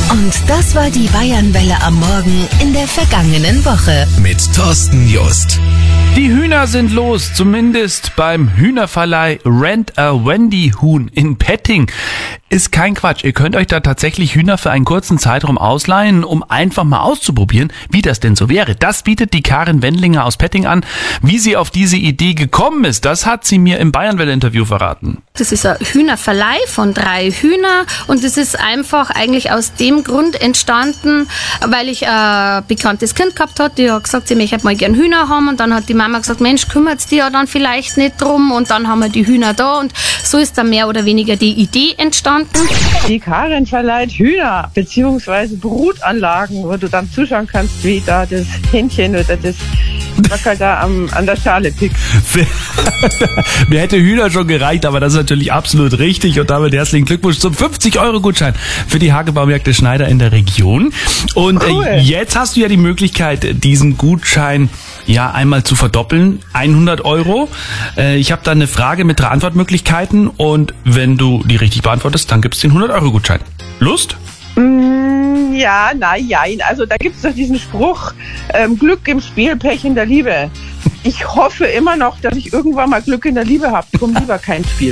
Und das war die Bayernwelle am Morgen in der vergangenen Woche. Mit Thorsten Just. Die Hühner sind los, zumindest beim Hühnerverleih Rent a Wendy Huhn in Petting. Ist kein Quatsch, ihr könnt euch da tatsächlich Hühner für einen kurzen Zeitraum ausleihen, um einfach mal auszuprobieren, wie das denn so wäre. Das bietet die Karin Wendlinger aus Petting an. Wie sie auf diese Idee gekommen ist, das hat sie mir im Bayernwelle-Interview verraten. Das ist ein Hühnerverleih von 3 Hühner und es ist einfach eigentlich aus dem Grund entstanden, weil ich ein bekanntes Kind gehabt hatte, die hat gesagt, sie möchte mal gern Hühner haben und dann hat die Mama gesagt, Mensch, kümmert's dir ja dann vielleicht nicht drum und dann haben wir die Hühner da und so ist dann mehr oder weniger die Idee entstanden. Die Karin verleiht Hühner bzw. Brutanlagen, wo du dann zuschauen kannst, wie da das Hähnchen oder das Wackerl da an der Schale pickt. Mir hätte Hühner schon gereicht, aber das ist natürlich absolut richtig. Und damit herzlichen Glückwunsch zum 50-Euro-Gutschein für die Hagebaumärkte Schneider in der Region. Und cool. Jetzt hast du ja die Möglichkeit, diesen Gutschein ja einmal zu verdoppeln. 100 Euro. Ich habe da eine Frage mit 3 Antwortmöglichkeiten und wenn du die richtig beantwortest, dann gibt's den 100-Euro-Gutschein. Lust? Ja, also da gibt's doch diesen Spruch, Glück im Spiel, Pech in der Liebe. Ich hoffe immer noch, dass ich irgendwann mal Glück in der Liebe habe. Drum lieber kein Spiel.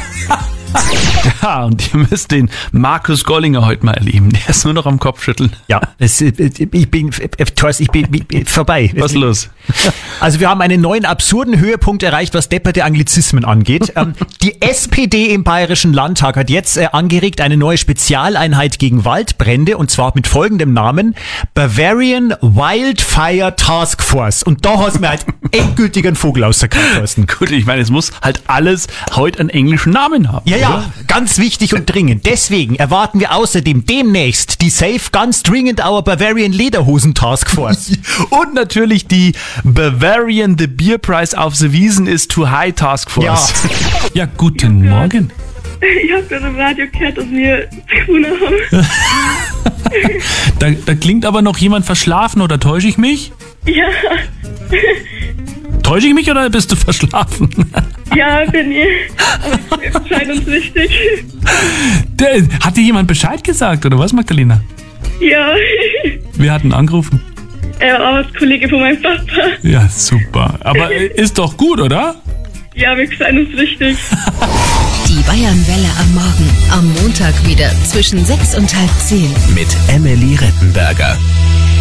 Ja, und ihr müsst den Markus Gollinger heute mal erleben. Der ist nur noch am Kopfschütteln. Ja, ich bin vorbei. Was ist los? Also wir haben einen neuen absurden Höhepunkt erreicht, was depperte Anglizismen angeht. Die SPD im Bayerischen Landtag hat jetzt angeregt eine neue Spezialeinheit gegen Waldbrände und zwar mit folgendem Namen Bavarian Wildfire Task Force. Und da hast du mir halt endgültig einen Vogel aus der Kraft lassen. Gut, ich meine, es muss halt alles heute einen englischen Namen haben. Ja, ganz wichtig und dringend. Deswegen erwarten wir außerdem demnächst die Safe Ganz Dringend Our Bavarian Lederhosen Task Force. Und natürlich die Bavarian The Beer Price auf the Wiesn is too high Task Force. Ja, guten Morgen. Ich habe gerade im Radio gehört, dass wir Corona haben. Da klingt aber noch jemand verschlafen, oder täusche ich mich? Ja. Täusche ich mich oder bist du verschlafen? Ja, bin ich. Aber es scheint uns wichtig. Hat dir jemand Bescheid gesagt, oder was, Magdalena? Ja. Wir hatten angerufen. Arbeitskollege von meinem Papa. Ja, super. Aber ist doch gut, oder? Ja, wir scheint uns wichtig. Die Bayernwelle am Morgen. Am Montag wieder zwischen 6 und halb 10. Mit Emily Rettenberger.